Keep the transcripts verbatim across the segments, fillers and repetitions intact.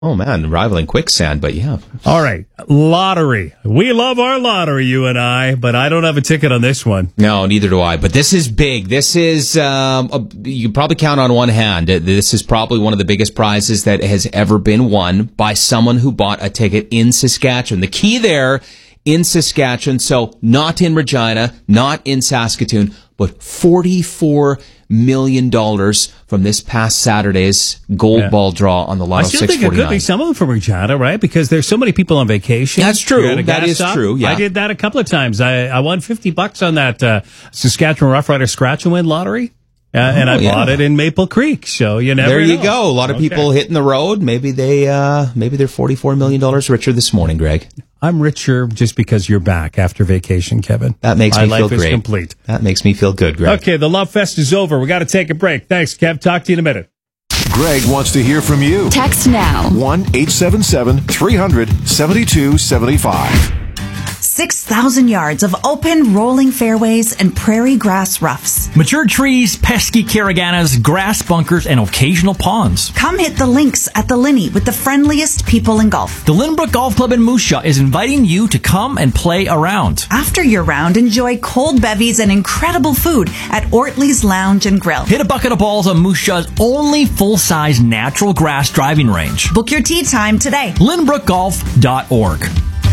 Oh, man, rivaling quicksand, but yeah. All right, lottery. We love our lottery, you and I, but I don't have a ticket on this one. No, neither do I. But this is big. This is, um, a, you can probably count on one hand. This is probably one of the biggest prizes that has ever been won by someone who bought a ticket in Saskatchewan. The key there, in Saskatchewan, so not in Regina, not in Saskatoon, but forty-four million dollars from this past Saturday's gold Yeah. ball draw on the Lotto I still think six it forty-nine. could be some of them from Regina, right? Because there's so many people on vacation. That's true. You're at a That gas is stop. true, yeah. I did that a couple of times. I, I won fifty bucks on that uh, Saskatchewan Rough Rider Scratch and Win lottery. Uh, and I Oh, yeah. bought it in Maple Creek, so you never There you know. go. A lot of Okay. people hitting the road. Maybe they, uh, maybe they're forty-four million dollars richer this morning, Greg. I'm richer just because you're back after vacation, Kevin. That makes My me feel life is great. complete. That makes me feel good, Greg. Okay, the Love Fest is over. We got to take a break. Thanks, Kev. Talk to you in a minute. Greg wants to hear from you. Text now. one eight seven seven, three hundred, seventy-two seventy-five. six thousand yards of open, rolling fairways and prairie grass roughs. Mature trees, pesky caraganas, grass bunkers, and occasional ponds. Come hit the links at the Linney with the friendliest people in golf. The Lynbrook Golf Club in Moose Jaw is inviting you to come and play around. After your round, enjoy cold bevies and incredible food at Ortley's Lounge and Grill. Hit a bucket of balls on Moose Jaw's only full-size natural grass driving range. Book your tee time today. Lynbrook Golf dot org.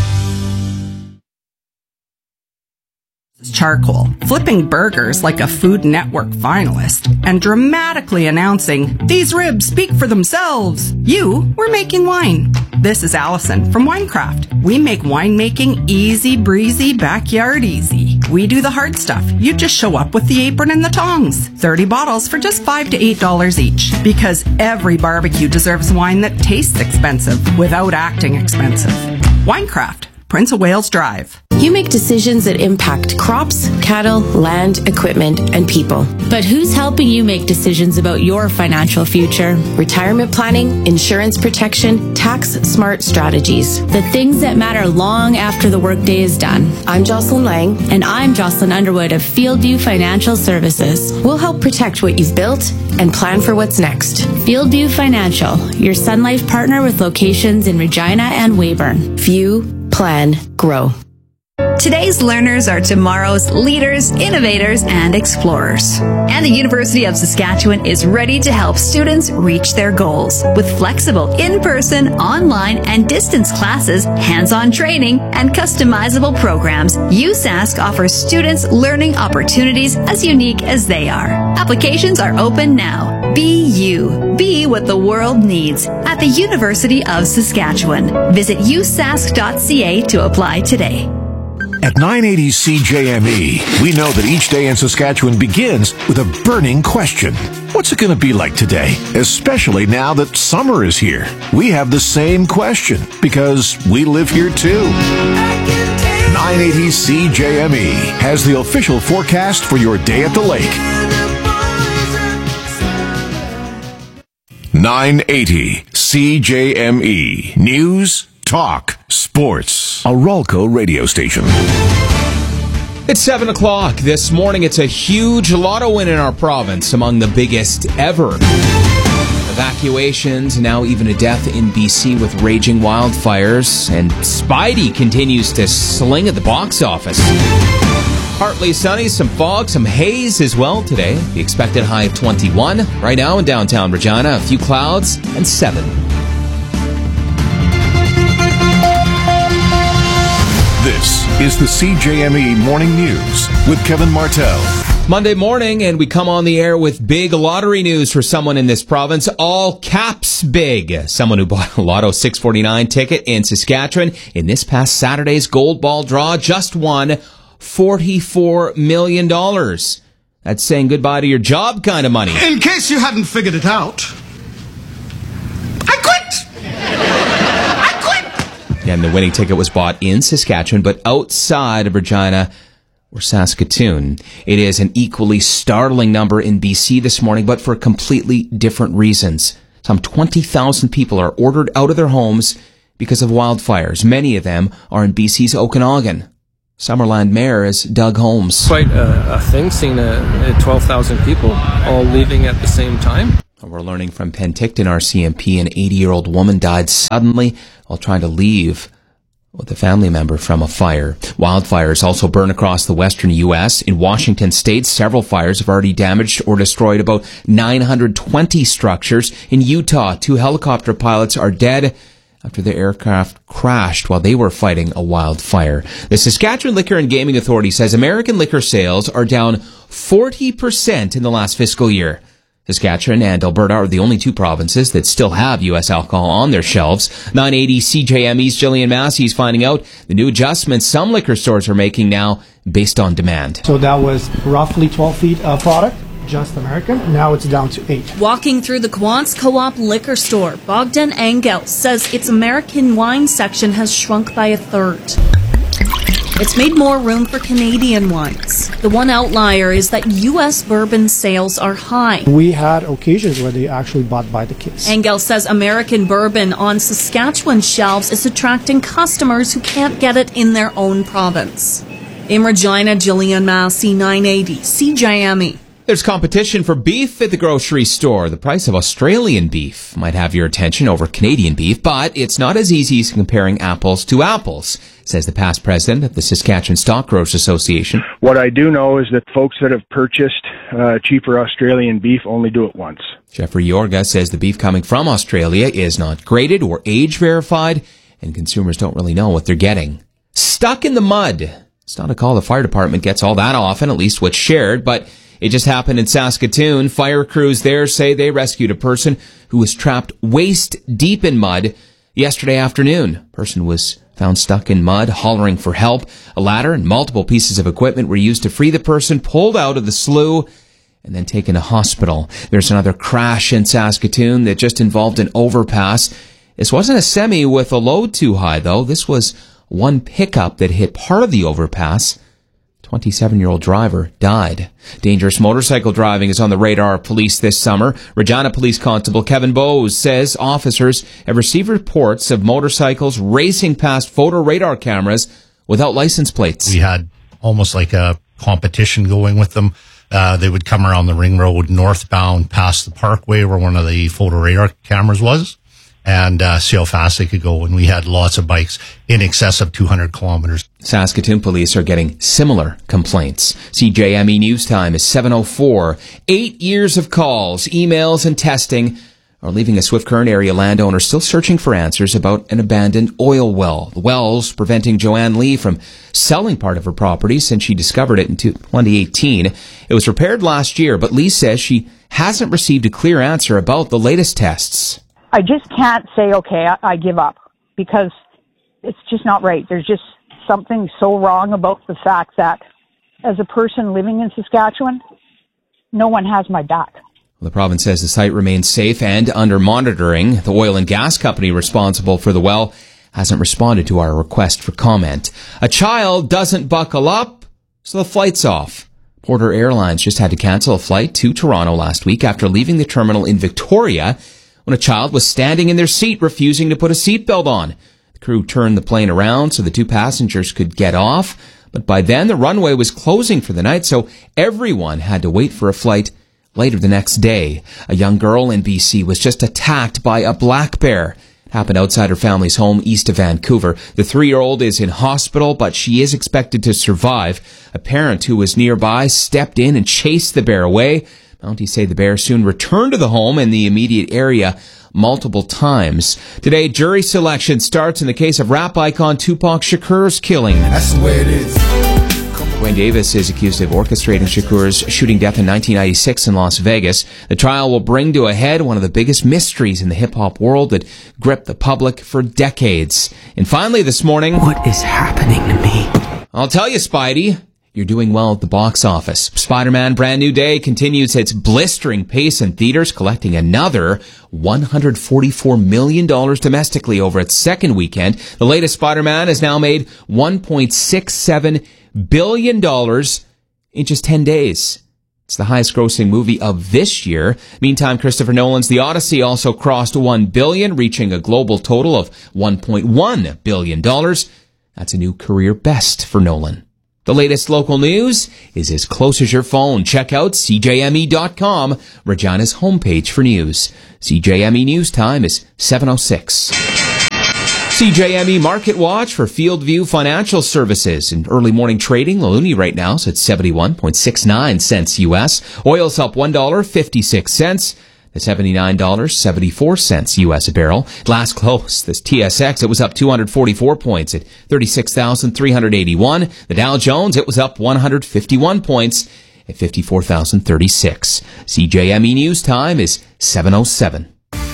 Charcoal, flipping burgers like a Food Network finalist, and dramatically announcing, "These ribs speak for themselves." You were making wine. This is Allison from Winecraft. We make winemaking easy breezy, backyard easy. We do the hard stuff. You just show up with the apron and the tongs. thirty bottles for just five to eight dollars each. Because every barbecue deserves wine that tastes expensive without acting expensive. Winecraft, Prince of Wales Drive. You make decisions that impact crops, cattle, land, equipment, and people. But who's helping you make decisions about your financial future? Retirement planning, insurance protection, tax-smart strategies. The things that matter long after the workday is done. I'm Jocelyn Lang. And I'm Jocelyn Underwood of Fieldview Financial Services. We'll help protect what you've built and plan for what's next. Fieldview Financial, your Sun Life partner with locations in Regina and Weyburn. View, plan, grow. Today's learners are tomorrow's leaders, innovators, and explorers. And the University of Saskatchewan is ready to help students reach their goals. With flexible in-person, online, and distance classes, hands-on training, and customizable programs, U S A S C offers students learning opportunities as unique as they are. Applications are open now. Be you. Be what the world needs at the University of Saskatchewan. Visit u sask dot c a to apply today. At nine eighty C J M E, we know that each day in Saskatchewan begins with a burning question. What's it going to be like today? Especially now that summer is here. We have the same question because we live here too. nine eighty C J M E has the official forecast for your day at the lake. nine eighty C J M E. News, talk, sports. A Ralco radio station. It's seven o'clock this morning. It's a huge lotto win in our province, among the biggest ever. Evacuations, now even a death in B C with raging wildfires. And Spidey continues to sling at the box office. Partly sunny, some fog, some haze as well today. The expected high of twenty-one. Right now in downtown Regina, a few clouds and seven. This is the C J M E Morning News with Kevin Martell. Monday morning, and we come on the air with big lottery news for someone in this province. All caps big. Someone who bought a Lotto six forty-nine ticket in Saskatchewan in this past Saturday's gold ball draw just won forty-four million dollars. That's saying goodbye to your job kind of money. In case you hadn't figured it out, I quit! And the winning ticket was bought in Saskatchewan, but outside of Regina or Saskatoon. It is an equally startling number in B C this morning, but for completely different reasons. Some twenty thousand people are ordered out of their homes because of wildfires. Many of them are in B C's Okanagan. Summerland Mayor is Doug Holmes. Quite a, a thing, seeing a, a twelve thousand people all leaving at the same time. We're learning from Penticton R C M P, an eighty-year-old woman died suddenly while trying to leave with a family member from a fire. Wildfires also burn across the western U S. In Washington state, several fires have already damaged or destroyed about nine hundred twenty structures. In Utah, two helicopter pilots are dead after their aircraft crashed while they were fighting a wildfire. The Saskatchewan Liquor and Gaming Authority says American liquor sales are down forty percent in the last fiscal year. Saskatchewan and Alberta are the only two provinces that still have U S alcohol on their shelves. nine eighty C J M E's Jillian Massey is finding out the new adjustments some liquor stores are making now based on demand. So that was roughly twelve feet of product, just American. Now it's down to eight. Walking through the Quants Co-op liquor store, Bogdan Angel says its American wine section has shrunk by a third. It's made more room for Canadian wines. The one outlier is that U S bourbon sales are high. We had occasions where they actually bought by the case. Angel says American bourbon on Saskatchewan shelves is attracting customers who can't get it in their own province. In Regina, Jillian Massey, nine eighty C J M E. There's competition for beef at the grocery store. The price of Australian beef might have your attention over Canadian beef, but it's not as easy as comparing apples to apples, says the past president of the Saskatchewan Stock Growers Association. What I do know is that folks that have purchased uh, cheaper Australian beef only do it once. Jeffrey Yorga says the beef coming from Australia is not graded or age verified, and consumers don't really know what they're getting. Stuck in the mud. It's not a call the fire department gets all that often, at least what's shared, but it just happened in Saskatoon. Fire crews there say they rescued a person who was trapped waist deep in mud yesterday afternoon. The person was found stuck in mud, hollering for help. A ladder and multiple pieces of equipment were used to free the person, pulled out of the slough, and then taken to hospital. There's another crash in Saskatoon that just involved an overpass. This wasn't a semi with a load too high, though. This was one pickup that hit part of the overpass. twenty-seven-year-old driver died. Dangerous motorcycle driving is on the radar of police this summer. Regina Police Constable Kevin Bowes says officers have received reports of motorcycles racing past photo radar cameras without license plates. We had almost like a competition going with them. Uh, they would come around the ring road northbound past the parkway where one of the photo radar cameras was, and uh, see how fast they could go. And we had lots of bikes in excess of two hundred kilometers. Saskatoon police are getting similar complaints. C J M E News Time is seven oh four. Eight years of calls, emails, and testing are leaving a Swift Current area landowner still searching for answers about an abandoned oil well. The well's preventing Joanne Lee from selling part of her property since she discovered it in twenty eighteen. It was repaired last year, but Lee says she hasn't received a clear answer about the latest tests. I just can't say, okay, I, I give up, because it's just not right. There's just something so wrong about the fact that as a person living in Saskatchewan, no one has my back. The province says the site remains safe and under monitoring. The oil and gas company responsible for the well hasn't responded to our request for comment. A child doesn't buckle up, so the flight's off. Porter Airlines just had to cancel a flight to Toronto last week after leaving the terminal in Victoria when a child was standing in their seat refusing to put a seatbelt on. The crew turned the plane around so the two passengers could get off, but by then the runway was closing for the night, so everyone had to wait for a flight later the next day. A young girl in B C was just attacked by a black bear. It happened outside her family's home east of Vancouver. The three-year-old is in hospital, but she is expected to survive. A parent who was nearby stepped in and chased the bear away. Mounties say the bear soon returned to the home in the immediate area multiple times. Today, jury selection starts in the case of rap icon Tupac Shakur's killing. That's the way it is. Wayne Davis is accused of orchestrating Shakur's shooting death in nineteen ninety-six in Las Vegas. The trial will bring to a head one of the biggest mysteries in the hip-hop world that gripped the public for decades. And finally this morning... What is happening to me? I'll tell you, Spidey. You're doing well at the box office. Spider-Man Brand New Day continues its blistering pace in theaters, collecting another one hundred forty-four million dollars domestically over its second weekend. The latest Spider-Man has now made one point six seven billion dollars in just ten days. It's the highest grossing movie of this year. Meantime, Christopher Nolan's The Odyssey also crossed one billion dollars, reaching a global total of one point one billion dollars. That's a new career best for Nolan. The latest local news is as close as your phone. Check out C J M E dot com, Regina's homepage for news. C J M E News time is seven oh six. C J M E Market Watch for Fieldview Financial Services. In early morning trading, the loonie right now is at seventy-one point six nine cents U S. Oil's up one dollar and fifty-six cents. The seventy-nine dollars and seventy-four cents U S a barrel. Last close, this T S X, it was up two hundred forty-four points at thirty-six thousand three hundred eighty-one. The Dow Jones, it was up one hundred fifty-one points at fifty-four thousand thirty-six. C J M E News time is seven oh seven.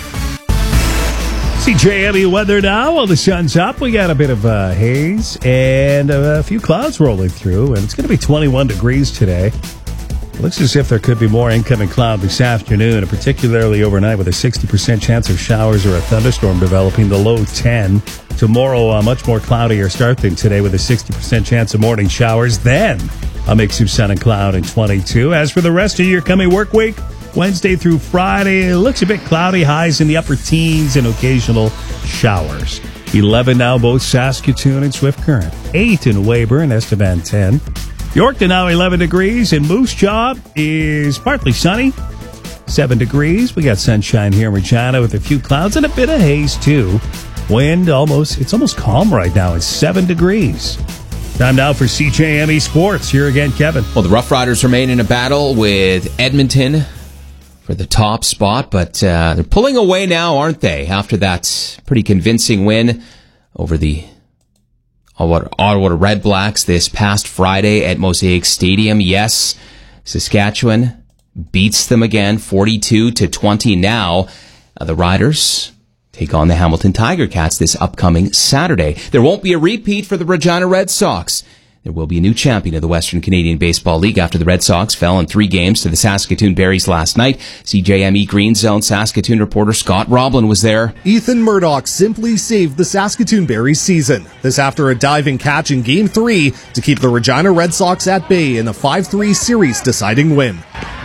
C J M E weather now. Well, the sun's up. We got a bit of uh, haze and a few clouds rolling through, and it's going to be twenty-one degrees today. It looks as if there could be more incoming cloud this afternoon, and particularly overnight with a sixty percent chance of showers or a thunderstorm developing, the low ten. Tomorrow, a much more cloudier start than today with a sixty percent chance of morning showers. Then a mix of sun and cloud in twenty-two. As for the rest of your coming work week, Wednesday through Friday, it looks a bit cloudy, highs in the upper teens and occasional showers. eleven now, both Saskatoon and Swift Current. eight in Weyburn, Estevan ten. Yorkton now eleven degrees, and Moose Jaw is partly sunny. seven degrees. We got sunshine here in Regina with a few clouds and a bit of haze too. Wind almost, it's almost calm right now. It's seven degrees. Time now for C J M E Sports. Here again, Kevin. Well, the Rough Riders remain in a battle with Edmonton for the top spot, but uh, they're pulling away now, aren't they, after that pretty convincing win over the Ottawa Red Blacks this past Friday at Mosaic Stadium. Yes, Saskatchewan beats them again, forty-two to twenty now. Uh, the Riders take on the Hamilton Tiger Cats this upcoming Saturday. There won't be a repeat for the Regina Red Sox. There will be a new champion of the Western Canadian Baseball League after the Red Sox fell in three games to the Saskatoon Berries last night. C J M E Green Zone Saskatoon reporter Scott Roblin was there. Ethan Murdoch simply saved the Saskatoon Berries season. This after a diving catch in Game three to keep the Regina Red Sox at bay in a five three series deciding win.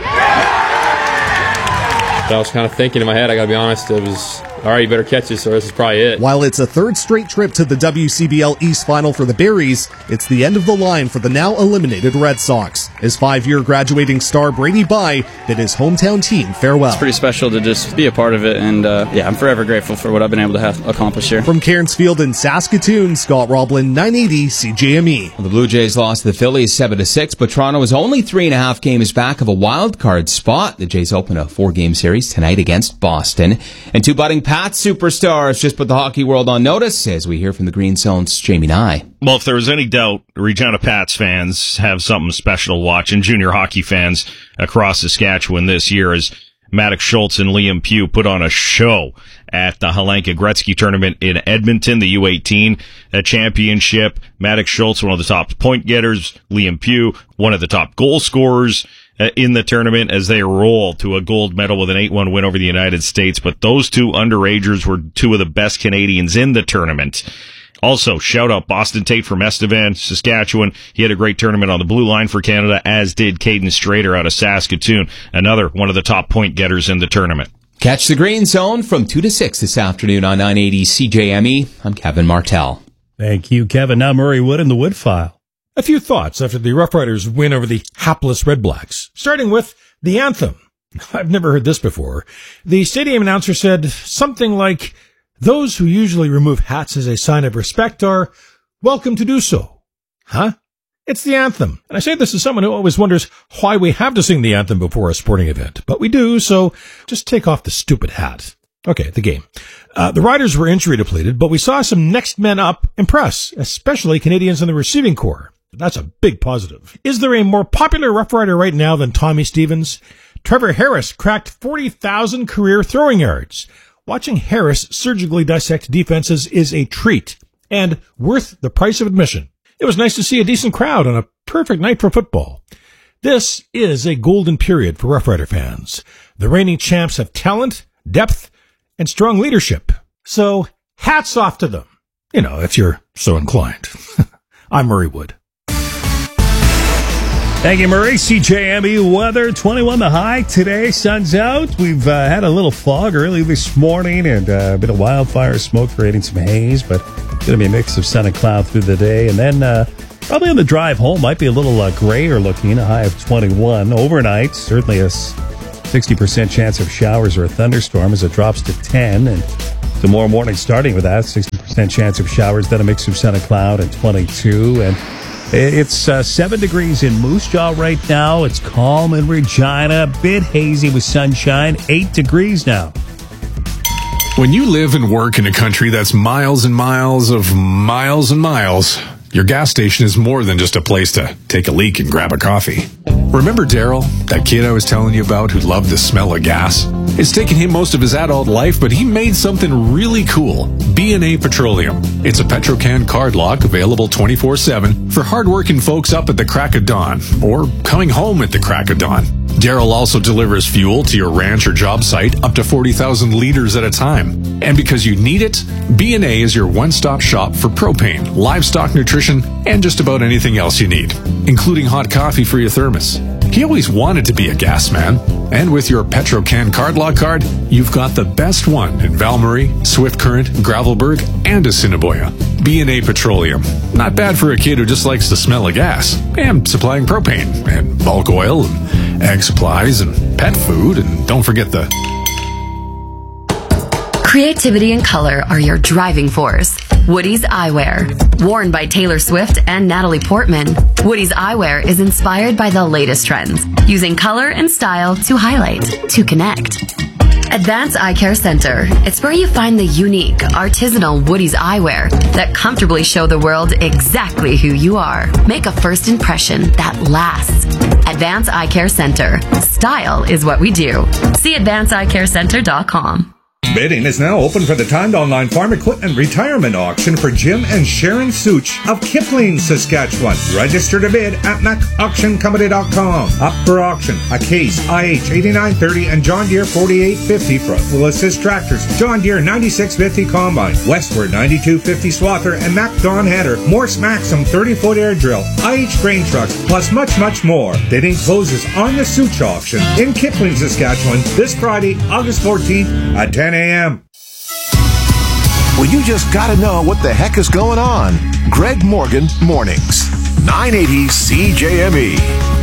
I was kind of thinking in my head, I gotta be honest, it was, all right, you better catch this or this is probably it. While it's a third straight trip to the W C B L East Final for the Berries, it's the end of the line for the now eliminated Red Sox, as five-year graduating star Brady Bye bid his hometown team farewell. It's pretty special to just be a part of it, and uh, yeah, I'm forever grateful for what I've been able to have accomplished here. From Cairns Field in Saskatoon, Scott Roblin, nine eighty C J M E. Well, the Blue Jays lost to the Phillies seven to six, but Toronto is only three and a half games back of a wild card spot. The Jays open a four-game series tonight against Boston. And two budding Pats superstars just put the hockey world on notice, as we hear from the Green Zone's Jamie Nye. Well, if there was any doubt, Regina Pats fans have something special to watch, and junior hockey fans across Saskatchewan this year as Maddox Schultz and Liam Pugh put on a show at the Helenka Gretzky tournament in Edmonton, the U eighteen championship. Maddox Schultz, one of the top point getters. Liam Pugh, one of the top goal scorers in the tournament, as they roll to a gold medal with an eight one win over the United States. But those two underagers were two of the best Canadians in the tournament. Also, shout out Boston Tate from Estevan, Saskatchewan. He had a great tournament on the blue line for Canada, as did Caden Strader out of Saskatoon, another one of the top point getters in the tournament. Catch the Green Zone from two to six this afternoon on nine eighty C J M E. I'm Kevin Martell. Thank you, Kevin. Now Murray Wood in the Wood File. A few thoughts after the Rough Riders win over the hapless Red Blacks, starting with the anthem. I've never heard this before. The stadium announcer said something like, "Those who usually remove hats as a sign of respect are welcome to do so." Huh? It's the anthem. And I say this as someone who always wonders why we have to sing the anthem before a sporting event. But we do, so just take off the stupid hat. Okay, the game. Uh, the Riders were injury depleted, but we saw some next men up impress, especially Canadians in the receiving corps. That's a big positive. Is there a more popular Rough Rider right now than Tommy Stevens? Trevor Harris cracked forty thousand career throwing yards. Watching Harris surgically dissect defenses is a treat and worth the price of admission. It was nice to see a decent crowd on a perfect night for football. This is a golden period for Rough Rider fans. The reigning champs have talent, depth, and strong leadership. So hats off to them. You know, if you're so inclined. I'm Murray Wood. Thank you, Murray. C J M E weather, twenty-one the high today. Sun's out. We've uh, had a little fog early this morning and uh, a bit of wildfire smoke creating some haze, but it's going to be a mix of sun and cloud through the day. And then uh, Probably on the drive home, might be a little uh, grayer looking, a high of twenty-one. Overnight, certainly a sixty percent chance of showers or a thunderstorm as it drops to ten. And tomorrow morning, starting with that, sixty percent chance of showers, then a mix of sun and cloud and twenty-two. And it's uh, seven degrees in Moose Jaw right now. It's calm in Regina, a bit hazy with sunshine, eight degrees now. When you live and work in a country that's miles and miles of miles and miles, your gas station is more than just a place to take a leak and grab a coffee. Remember Daryl, that kid I was telling you about who loved the smell of gas? It's taken him most of his adult life, but he made something really cool. B and A Petroleum. It's a Petrocan card lock available twenty-four seven for hardworking folks up at the crack of dawn or coming home at the crack of dawn. Daryl also delivers fuel to your ranch or job site up to forty thousand liters at a time. And because you need it, B and A is your one-stop shop for propane, livestock nutrition, and just about anything else you need, including hot coffee for your thermos. He always wanted to be a gas man, and with your Petrocan card lock card, you've got the best one in Valmarie, Swift Current, Gravelburg, and Assiniboia. B and A Petroleum. Not bad for a kid who just likes the smell of gas, and supplying propane, and bulk oil, and egg supplies, and pet food, and don't forget the... Creativity and color are your driving force. Woody's Eyewear. Worn by Taylor Swift and Natalie Portman, Woody's Eyewear is inspired by the latest trends, using color and style to highlight, to connect. Advance Eye Care Center. It's where you find the unique, artisanal Woody's Eyewear that comfortably show the world exactly who you are. Make a first impression that lasts. Advance Eye Care Center. Style is what we do. See advance eye care center dot com. Bidding is now open for the timed online farm equipment retirement auction for Jim and Sharon Such of Kipling, Saskatchewan. Register to bid at mac auction company dot com. Up for auction, a Case I H eighty-nine thirty and John Deere forty-eight fifty front wheel assist tractors, John Deere ninety-six fifty combine, Westward ninety-two fifty swather, and Mac Dawn header, Morse Maxim thirty foot air drill, I H grain trucks, plus much, much more. Bidding closes on the Such auction in Kipling, Saskatchewan this Friday, August fourteenth at ten a.m. Well, you just gotta know what the heck is going on. Greg Morgan Mornings, nine eighty C J M E.